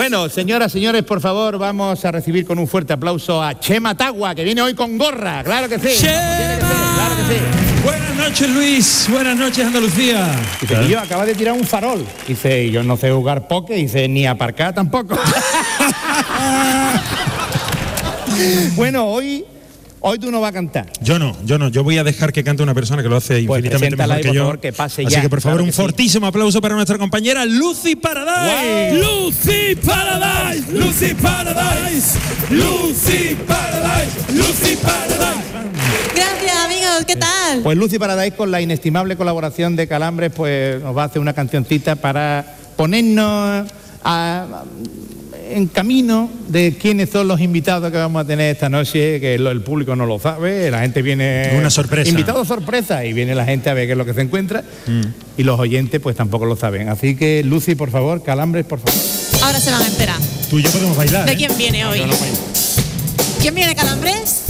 Bueno, señoras, señores, por favor, vamos a recibir con un fuerte aplauso a Chema Tagua, que viene hoy con gorra. Claro que sí. Claro que sí. Buenas noches, Luis. Buenas noches, Andalucía. Dice que yo acaba de tirar un farol. Dice, yo no sé jugar póker. Dice, ni aparcar tampoco. Bueno, hoy tú no vas a cantar. Yo no. Yo voy a dejar que cante una persona que lo hace infinitamente mejor que por yo. favor, que pase Así ya. que, por favor, Claro un fortísimo aplauso para nuestra compañera Lucy Paradise. Wow. Lucy Paradise, Lucy Paradise, Lucy Paradise, Lucy Paradise. Gracias, amigos, ¿qué tal? Pues Lucy Paradise, con la inestimable colaboración de Calambres, pues nos va a hacer una cancioncita para ponernos en camino de quiénes son los invitados que vamos a tener esta noche, que el público no lo sabe, la gente viene... Una sorpresa. Invitados sorpresa, y viene la gente a ver qué es lo que se encuentra, y los oyentes pues tampoco lo saben. Así que, Lucy, por favor, Calambres, por favor. Ahora se van a enterar. Tú y yo podemos bailar. ¿De quién viene hoy? Yo no bailo. ¿Quién viene, Calambres?